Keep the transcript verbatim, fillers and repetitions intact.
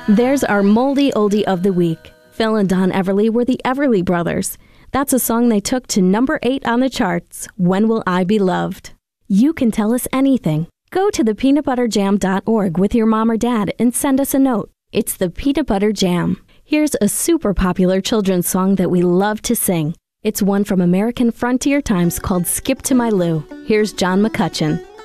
There's our moldy oldie of the week. Phil and Don Everly were the Everly Brothers. That's a song they took to number eight on the charts, When Will I Be Loved? You can tell us anything. Go to the peanut butter jam dot org with your mom or dad and send us a note. It's the Peanut Butter Jam. Here's a super popular children's song that we love to sing. It's one from American Frontier Times called Skip to My Lou. Here's John McCutcheon.